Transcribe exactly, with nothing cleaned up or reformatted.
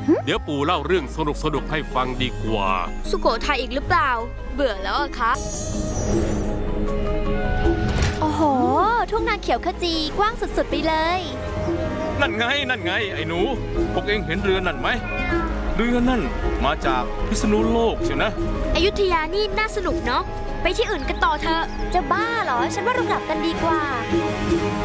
เดี๋ยวปู่เล่าเรื่องสนุกสนุกให้ฟังดีกว่าสุโขทัยอีกหรือเปล่าเบื่อแล้วอะครับโอ้โหทุ่งนาเขียวขจีกว้างสุดๆไปเลยนั่นไงนั่นไงไอ้หนูพวกเองเห็นเรือนั่นไหมเรือนั่นมาจากพิษณุโลกใช่นะอยุธยานี่น่าสนุกเนาะไปที่อื่นกันต่อเถอะจะบ้าเหรอฉันว่าเรากลับกันดีกว่า